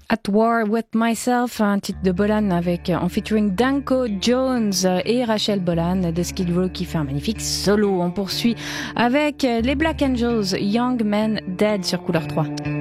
At War With Myself, un titre de Bolan en featuring Danko Jones et Rachel Bolan de Skid Row qui fait un magnifique solo. On poursuit avec les Black Angels, Young Men Dead sur Couleur 3.